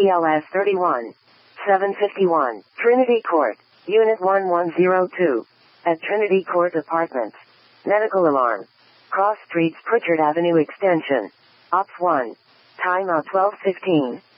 BLS 31. 751, Trinity Court, Unit 1102. At Trinity Court Apartments. Medical alarm. Cross Streets, Pritchard Avenue Extension. Ops 1. Time out 12:15.